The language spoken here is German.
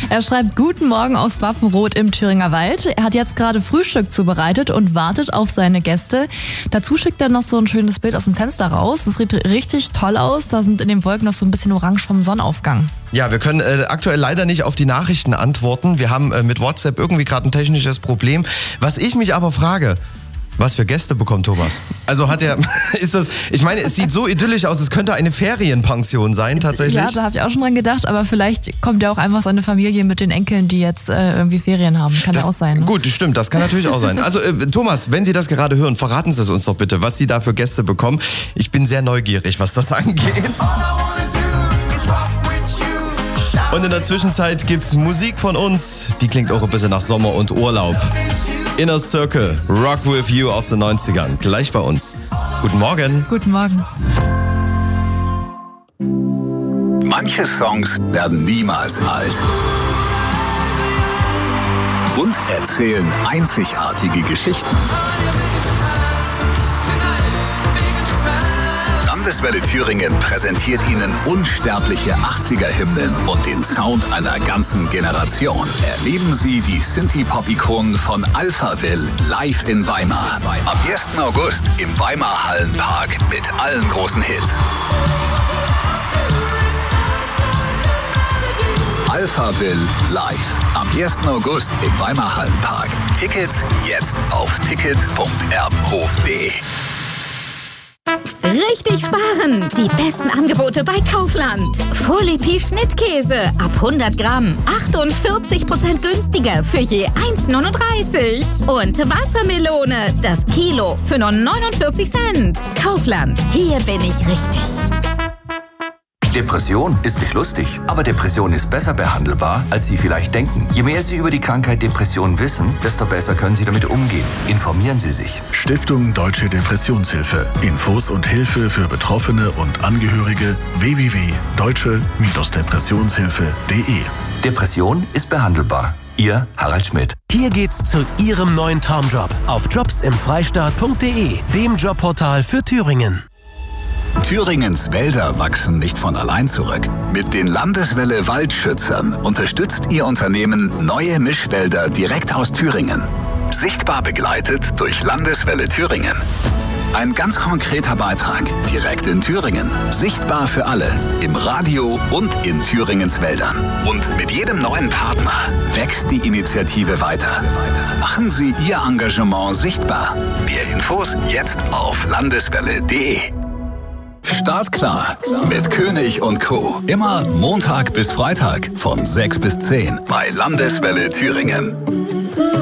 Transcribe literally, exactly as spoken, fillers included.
Er schreibt, guten Morgen aus Waffenroth im Thüringer Wald. Er hat jetzt gerade Frühstück zubereitet und wartet auf seine Gäste. Dazu schickt er noch so ein schönes Bild aus dem Fenster raus. Das sieht richtig toll aus. Da sind in den Wolken noch so ein bisschen orange vom Sonnenaufgang. Ja, wir können äh, aktuell leider nicht auf die Nachrichten antworten. Wir haben äh, mit WhatsApp irgendwie gerade ein technisches Problem. Was ich mich aber frage, was für Gäste bekommt Thomas? Also hat er, ist das, ich meine, es sieht so idyllisch aus, es könnte eine Ferienpension sein tatsächlich. Ja, da habe ich auch schon dran gedacht, aber vielleicht kommt ja auch einfach seine Familie mit den Enkeln, die jetzt äh, irgendwie Ferien haben. Kann das, ja auch sein. Ne? Gut, stimmt, das kann natürlich auch sein. Also äh, Thomas, wenn Sie das gerade hören, verraten Sie es uns doch bitte, was Sie da für Gäste bekommen. Ich bin sehr neugierig, was das angeht. Und in der Zwischenzeit gibt's Musik von uns, die klingt auch ein bisschen nach Sommer und Urlaub. Inner Circle, Rock With You aus den neunzigern, gleich bei uns. Guten Morgen. Guten Morgen. Manche Songs werden niemals alt und erzählen einzigartige Geschichten. Landeswelle Thüringen präsentiert Ihnen unsterbliche achtziger-Hymnen und den Sound einer ganzen Generation. Erleben Sie die Synthie-Pop-Ikonen von Alphaville live in Weimar. Am ersten August im Weimar Hallenpark mit allen großen Hits. Alphaville live am ersten August im Weimar Hallenpark. Tickets jetzt auf ticket punkt erbenhof punkt de. Richtig sparen! Die besten Angebote bei Kaufland. Folipi Schnittkäse ab hundert Gramm. achtundvierzig Prozent günstiger für je eins Komma neununddreißig. Und Wassermelone, das Kilo für nur neunundvierzig Cent. Kaufland, hier bin ich richtig. Depression ist nicht lustig, aber Depression ist besser behandelbar, als Sie vielleicht denken. Je mehr Sie über die Krankheit Depression wissen, desto besser können Sie damit umgehen. Informieren Sie sich. Stiftung Deutsche Depressionshilfe. Infos und Hilfe für Betroffene und Angehörige w w w punkt deutsche depressionshilfe punkt de. Depression ist behandelbar. Ihr Harald Schmidt. Hier geht's zu Ihrem neuen Traumjob auf jobs im freistaat punkt de, dem Jobportal für Thüringen. Thüringens Wälder wachsen nicht von allein zurück. Mit den Landeswelle Waldschützern unterstützt Ihr Unternehmen neue Mischwälder direkt aus Thüringen. Sichtbar begleitet durch Landeswelle Thüringen. Ein ganz konkreter Beitrag direkt in Thüringen. Sichtbar für alle, im Radio und in Thüringens Wäldern. Und mit jedem neuen Partner wächst die Initiative weiter. Machen Sie Ihr Engagement sichtbar. Mehr Infos jetzt auf landeswelle punkt de. Startklar mit König und Co. Immer Montag bis Freitag von sechs bis zehn bei Landeswelle Thüringen.